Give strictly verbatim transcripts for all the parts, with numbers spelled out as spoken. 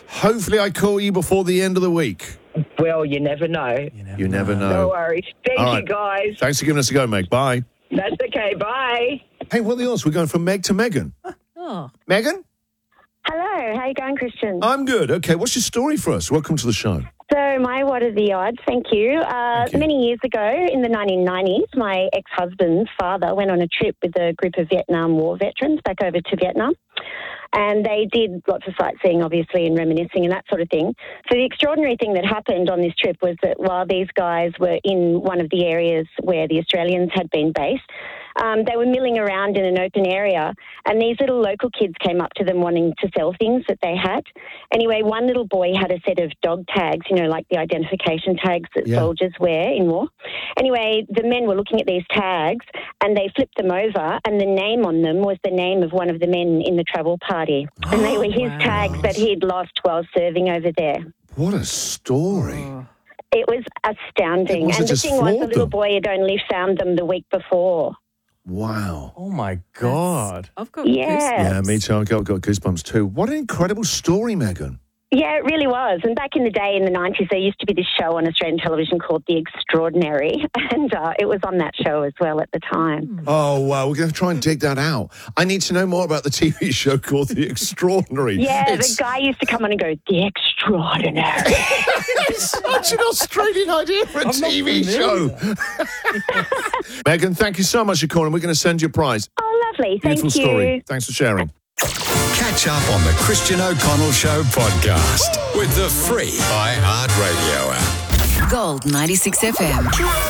Hopefully I call you before the end of the week. Well, you never know. You never, You never know. No worries. Thank All you, right. guys. Thanks for giving us a go, Meg. Bye. That's okay. Bye. Hey, what are the odds? We're going from Meg to Megan. Oh. Megan? Hello, how you going, Christian? I'm good. Okay, what's your story for us? Welcome to the show. So my what are the odds? Thank you. Uh, Thank you. Many years ago, in the nineteen nineties, my ex-husband's father went on a trip with a group of Vietnam War veterans back over to Vietnam. And they did lots of sightseeing, obviously, and reminiscing and that sort of thing. So the extraordinary thing that happened on this trip was that while these guys were in one of the areas where the Australians had been based, um, they were milling around in an open area, and these little local kids came up to them wanting to sell things that they had. Anyway, one little boy had a set of dog tags, you know, like the identification tags that Yeah. soldiers wear in war. Anyway, the men were looking at these tags, and they flipped them over, and the name on them was the name of one of the men in the travel party. And they were his Wow. tags that he'd lost while serving over there. What a story. It was astounding. It was and the just thing was, the floored little them. boy had only found them the week before. Wow. Oh, my God. I've got Yeah. Yeah, me too. I've got, got goosebumps too. What an incredible story, Megan. Yeah, it really was. And back in the day, in the nineties, there used to be this show on Australian television called The Extraordinary, and uh, it was on that show as well at the time. Oh, wow. We're going to try and dig that out. I need to know more about the T V show called The Extraordinary. Yeah, It's the guy used to come on and go, The Extraordinary. such an Australian idea for a I'm not T V show. familiar. Megan, thank you so much for calling. We're going to send you a prize. Oh, lovely. Thank Beautiful you. story. Thanks for sharing. Catch up on the Christian O'Connell Show podcast with the free iHeartRadio app. Gold ninety-six F M.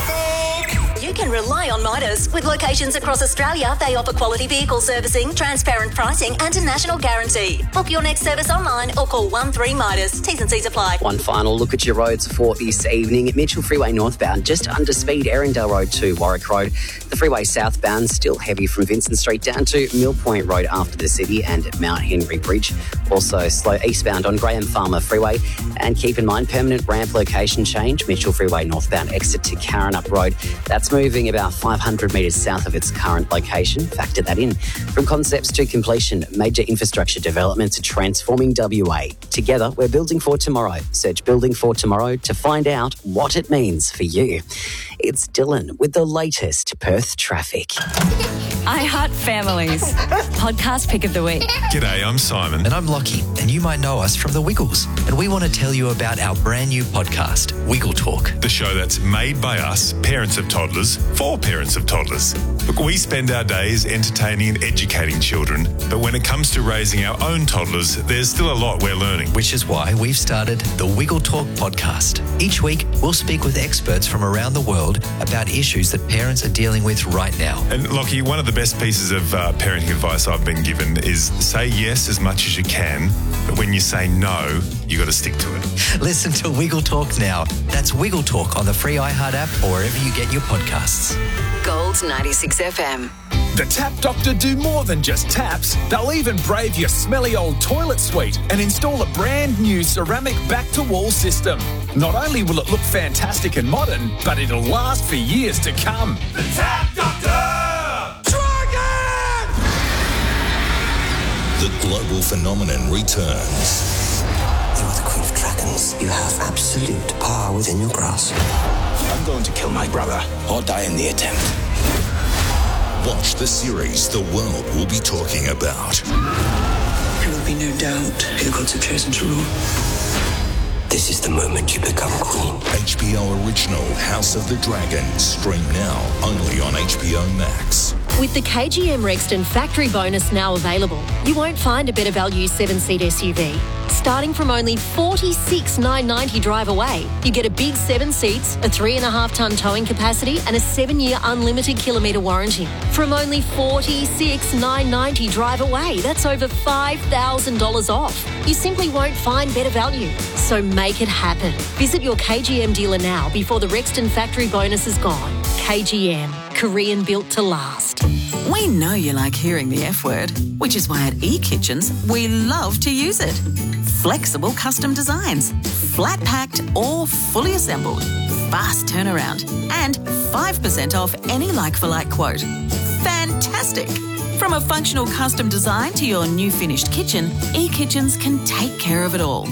You can rely on Midas. With locations across Australia, they offer quality vehicle servicing, transparent pricing and a national guarantee. Book your next service online or call one three Midas. T's and C's apply. One final look at your roads for this evening. Mitchell Freeway northbound, just under speed, Erindale Road to Warwick Road. The freeway southbound, still heavy from Vincent Street down to Mill Point Road after the city and Mount Henry Bridge. Also slow eastbound on Graham Farmer Freeway. And keep in mind, permanent ramp location change, Mitchell Freeway northbound exit to Karrinyup Road. That's moving about five hundred metres south of its current location. Factor that in. From concepts to completion, major infrastructure developments are transforming W A. Together, we're building for tomorrow. Search Building for Tomorrow to find out what it means for you. It's Dylan with the latest Perth traffic. iHeart Families. Podcast pick of the week. G'day, I'm Simon. And I'm Lockie, and you might know us from The Wiggles. And we want to tell you about our brand new podcast, Wiggle Talk. The show that's made by us, parents of toddlers, for parents of toddlers. Look, we spend our days entertaining and educating children, but when it comes to raising our own toddlers, there's still a lot we're learning. Which is why we've started the Wiggle Talk podcast. Each week, we'll speak with experts from around the world about issues that parents are dealing with right now. And Lockie, one of the best pieces of uh, parenting advice I've been given is say yes as much as you can, but when you say no, you got to stick to it. Listen to Wiggle Talk now. That's Wiggle Talk on the free iHeart app or wherever you get your podcasts. Gold ninety-six F M. The Tap Doctor do more than just taps. They'll even brave your smelly old toilet suite and install a brand new ceramic back-to-wall system. Not only will it look fantastic and modern, but it'll last for years to come. The Tap Doctor! Dragon! The global phenomenon returns. You are the Queen of Dragons. You have absolute power within your grasp. I'm going to kill my brother or die in the attempt. Watch the series the world will be talking about. There will be no doubt who the gods have chosen to rule. This is the moment you become queen. H B O original House of the Dragon. Stream now only on H B O Max. With the K G M Rexton factory bonus now available, you won't find a better value seven-seat S U V. Starting from only forty-six thousand nine hundred ninety drive away, you get a big seven seats, a three and a half tonne towing capacity and a seven-year unlimited kilometre warranty. From only forty-six thousand nine hundred ninety drive away, that's over five thousand dollars off. You simply won't find better value. So make it happen. Visit your K G M dealer now before the Rexton factory bonus is gone. K G M, Korean built to last. We know you like hearing the F word, which is why at eKitchens, we love to use it. Flexible custom designs, flat packed or fully assembled, fast turnaround, and five percent off any like-for-like quote. Fantastic! From a functional custom design to your new finished kitchen, eKitchens can take care of it all.